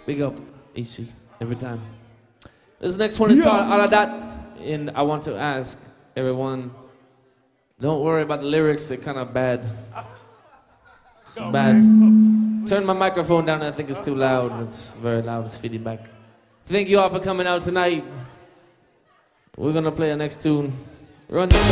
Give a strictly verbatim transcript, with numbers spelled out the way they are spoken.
Big up, E C, every time. This next one is called All of That, and I want to ask everyone, don't worry about the lyrics, they're kind of bad. It's bad. Turn my microphone down, I think it's too loud. It's very loud, it's feedback. Thank you all for coming out tonight. We're gonna play our next tune. Run.